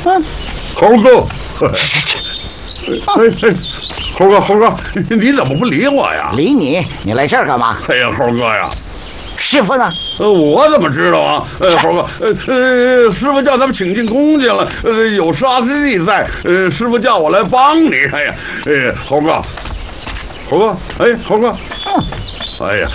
猴哥，猴哥，你怎么不理我呀？ 理你？你来这儿干嘛？ 哎呀，猴哥呀！ 师傅呢？ 我怎么知道啊？猴哥，师傅叫咱们请进宫去了。有沙师弟在，师傅叫我来帮你。哎呀，猴哥，哎，猴哥，哎呀，